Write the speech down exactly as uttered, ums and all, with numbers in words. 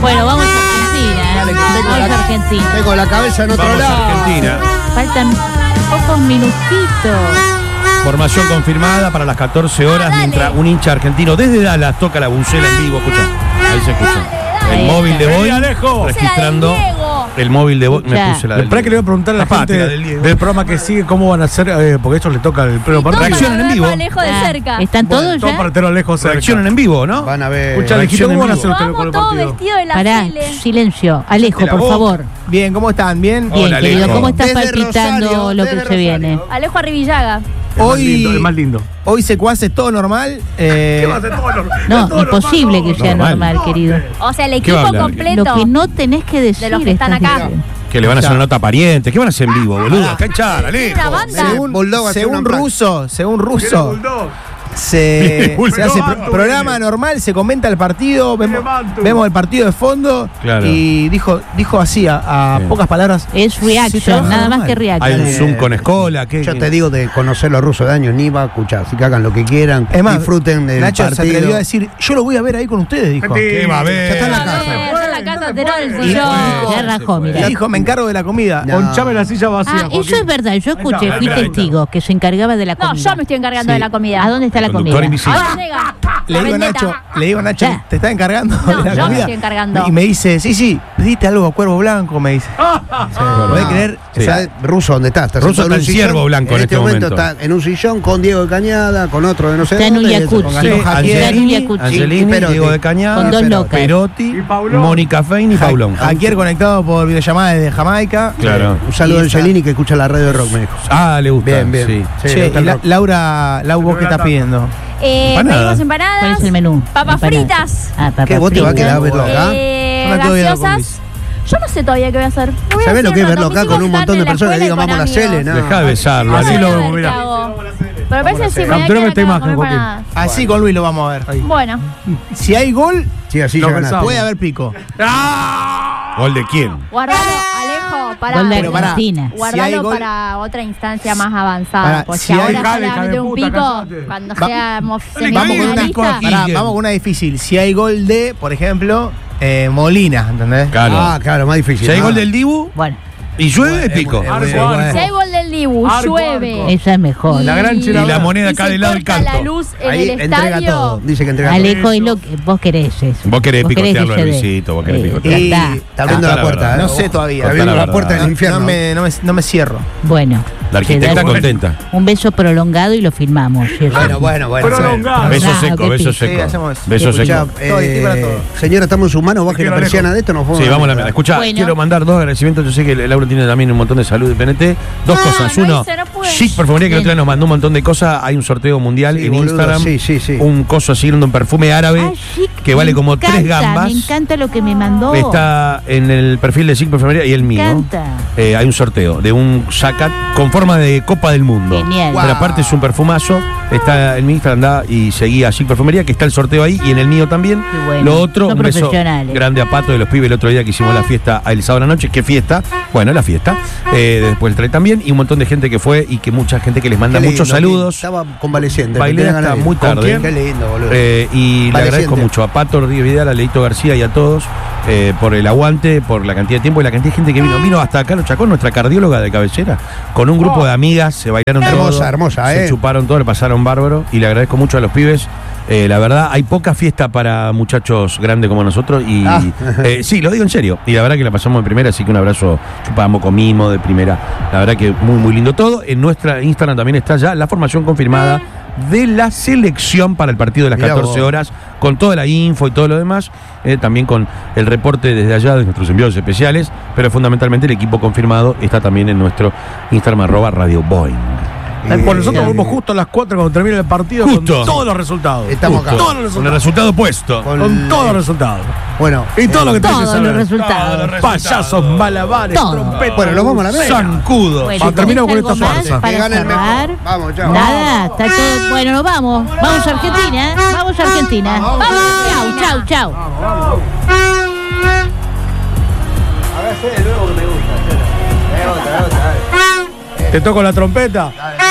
Bueno, vamos a Argentina. Dale, que ¿eh? tengo Vamos la- a Argentina. Tengo la cabeza en otro Vamos a lado. Argentina. Faltan pocos minutitos. Formación confirmada para las catorce horas, Ah, dale. mientras un hincha argentino desde Dallas toca la bucela en vivo. Escucha, ahí se escucha. Ahí El está. móvil de Boy Vení, Alejo. registrando. Puse la del Diego. El móvil de Boy. Me Escuchá. puse la del Espera que le voy a preguntar a la, La gente patria del del, Diego. programa que sigue cómo van a hacer, eh, porque ellos les toca el pleno Y todo partido. Reaccionan para en vivo. verlo Alejo de Ah, cerca. ¿Están Bueno, todos todo ya? para tenerlo lejos cerca. Reaccionan en vivo, ¿no? Van a ver. Escucha, Alejito, reacción ¿cómo van a en hacer ustedes con Vamos el todos partido? vestidos de la Pará, Cele. silencio. Alejo, la por voz. favor. Bien, ¿cómo están? ¿Bien? Bien, Hola, querido, Alejo. ¿cómo estás Desde palpitando Rosario, lo que desde se viene? Rosario. Alejo Arribillaga. El más Hoy, lindo, el más lindo. hoy secuaces, todo normal. Eh, ¿Qué va a hacer todo lo- No, todo lo imposible malo? que sea Normal. normal, querido. O sea, el ¿Qué equipo va a hablar? completo. Lo que no tenés que decir. De los que están estás acá. diciendo. Que le van a hacer Ya. una nota pariente. ¿Qué van a hacer en vivo, boludo? Canchar, Alejo. Una banda. según Bulldog hace según una plan. ruso, según Viene ruso, Bulldog. se, Bulldog, se hace pro- Mantu, programa viene. normal, se comenta el partido, Viene vemos, Mantu. vemos el partido de fondo Claro. y dijo, dijo así a, a Sí. pocas palabras. Es reaction, trabaja nada más normal. que Hay reaction. un Eh, Zoom con escola. ¿qué? Yo te digo de conocer los rusos de años, ni va a escuchar. Así que hagan lo que quieran. Es más, disfruten del Nacho se partido. atrevió a decir, yo lo voy a ver ahí con ustedes, dijo. Mentira. ¿Qué va a ver? Ya está en la Ah, casa. bien, está en la casa, tenés el Y- sillón. Ya rajó, Y mira. dijo, me encargo de la comida. No. Ponchame la silla vacía. Ah, Joaquín. eso es verdad. Yo escuché, está, fui ahí está. testigo que se encargaba de la No, comida. yo me estoy encargando Sí. de la comida. ¿A dónde está la Conductor comida? invisible. Ahora llega. Le digo, Vendetta. Nacho, le digo, Nacho, Ya. ¿te estás encargando No, de la yo me comida? estoy encargando. Y me dice, sí, sí, pediste algo a Cuervo Blanco, me dice. ¿Podés creer? Sí. ¿Sabes ruso dónde está? Está Ruso sentado está en el un ciervo sillón. blanco en en este este momento. momento. Está en un sillón con Diego de Cañada, con otro de no sé Está en un dónde, jacuzzi. con Sí, Galo Javier. Está en un Angelini, jacuzzi. Angelini, Y Perotti. Diego de Cañada, Con dos pero- locas. Perotti, Y Paulón. Mónica Fein y Paulón. Jaquier conectado por videollamada desde Jamaica. Claro. Un saludo a Y está- Angelini que escucha la radio de rock, me dijo. Ah, le gusta. Bien, bien. Sí. Sí, Che, le gusta y el la- rock. Laura, Lau, ¿vos qué estás pidiendo? Eh, Empanadas. pedimos empanadas. ¿Cuál es el menú? Papas Empanadas. fritas. Ah, papas ¿Qué, vos te vas a fritas. quedar a verlo acá? Eh, Yo me quedo viendo con gaseosas. Yo no sé todavía qué voy a hacer. Voy a ¿Sabés lo hacer que es rato. verlo acá Mis con un hijos montón de están en la personas que digan escuela vamos a y la con Cele? amigos. No. Dejá de besarlo. Así Voy a lo ver vemos, qué mirá. hago. Pero parece que sí, me voy a Campeón quedar esta acá a imagen, comer Joaquín. empanadas. Así con Luis lo vamos a ver. Bueno, Si hay gol, Sí, así Lo ya ganaste. pensamos. puede haber pico. ¿Gol de quién? guardalo, Alejo, para, Gol de Pero pará. Argentina. Si guardalo hay gol- para otra instancia más avanzada. Pará, porque si hay- ahora Dejale, hija de solamente un puta, pico, cállate. cuando Va- seamos Vamos con una, semifinalistas. pará, Guille. vamos con una difícil. Si hay gol de, por ejemplo, eh, Molina, ¿entendés? Claro. Ah, claro, más difícil. Si hay Ah. gol del Dibu Bueno, y llueve, pico. Es muy- Arco, es muy- arco. Si hay gol del Dibu, Arco, llueve. arco. esa es mejor. La gran y- chela- Y la moneda y acá se del lado del corta canto. la luz en Ahí el entrega estadio. todo. Dice que entrega todo. Alejo, es lo que vos querés eso. Vos querés picotearlo que a se dé. Luisito, vos querés Eh, picotearlo. ya Y- está. Está abriendo Ah, la la puerta. verdad. ¿eh? No sé todavía. Está abriendo Contá la la puerta verdad. del infierno. No me, no, me, no me cierro. Bueno. La arquitecta se da un- contenta. Un beso prolongado y lo filmamos. ¿sí? Bueno, bueno, bueno. Prolongado. Beso Ah, seco, qué beso pico. Sí, seco. hacemos eso. Beso Escuchá, seco. eh, Todo, estoy para todo. señora, estamos en sus manos, baje la Quiero persiana de esto, nos fuimos Sí, a vamos a la mierda. Escucha, Bueno. quiero mandar dos agradecimientos. Yo sé que Laura tiene también un montón de salud de P N T. Dos Ah, cosas. no Uno, hice, no pude. Chic Perfumería, que el otro día nos mandó un montón de cosas. Hay un sorteo mundial Sí, en boludo, Instagram. sí, sí, sí. Un coso así, un perfume árabe Ah, chic, que me vale como encanta, tres gambas. Me encanta lo que me mandó. Está en el perfil de Chic Perfumería y el mío. encanta. Eh, hay un sorteo de un sacat con forma de Copa del Mundo. Genial. Pero aparte es un perfumazo. Está en mi Instagram, anda y seguía a Chic Perfumería, que está el sorteo ahí y en el mío también. Qué bueno. Lo otro, Son un beso profesionales. grande a Pato de los pibes el otro día que hicimos la fiesta el sábado a la noche. ¿Qué fiesta? Bueno, la fiesta. Eh, después el trae también y un montón de gente que fue y que mucha gente que les manda Qué muchos lindo, saludos. Estaba convaleciente. Bailé tenía hasta ganas de ir. muy ¿Con tarde. quién? Qué lindo, boludo. Eh, y le Vale, agradezco siente. mucho a Pato Rodríguez Vidal, a Leito García y a todos eh, por el aguante, por la cantidad de tiempo y la cantidad de gente que vino. Vino hasta acá, Chacón, nuestra cardióloga de cabecera, con un grupo de amigas, se bailaron Hermosa, todo, hermosa, se eh. chuparon todo, le pasaron bárbaro y le agradezco mucho a los pibes. Eh, la verdad, hay poca fiesta para muchachos grandes como nosotros y Ah. eh, sí, lo digo en serio. Y la verdad que la pasamos en primera, así que un abrazo, chupamos, comimos de primera. La verdad que muy, muy lindo todo. En nuestra Instagram también está ya la formación confirmada de la selección para el partido de las Mirá catorce vos. horas, con toda la info y todo lo demás, eh, también con el reporte desde allá de nuestros enviados especiales, pero fundamentalmente el equipo confirmado está también en nuestro Instagram arroba Radio Boeing. Eh, Por nosotros Eh, volvemos justo a las cuatro cuando termine el partido Justo. con todos los resultados. Estamos Justo, acá. Todos los con el resultados. resultado puesto. Con- Con todos los resultados. Bueno, Y todo lo que tenés que Todos saber. los resultados. Payasos, malabares, Todo. trompetas. Bueno, nos vamos a la mesa. Zancudo. Bueno, Ah, terminamos con ¿tenés esta algo más farsa. para Que gane el cerrar? mejor. Vamos, chao. Nada, está todo. Bueno, nos vamos. Vamos a Argentina. ¿eh? Vamos a Argentina. Vamos, Chau, chau, chau. A ver, sé de nuevo que me gusta. Me gusta, me gusta. Te toco la trompeta.